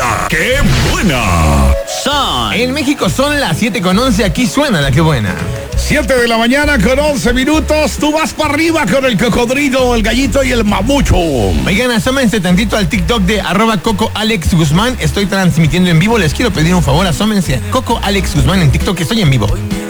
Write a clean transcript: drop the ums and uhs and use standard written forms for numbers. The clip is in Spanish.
¡Qué buena! En México son las 7:11, aquí suena la que buena. 7 de la mañana con 11 minutos, tú vas para arriba con el cocodrilo, el gallito y el mamucho. Oigan, asómense tantito al TikTok de @CocoAlexGuzmán. Estoy transmitiendo en vivo, les quiero pedir un favor, asómense a Coco Alex Guzmán en TikTok, que estoy en vivo.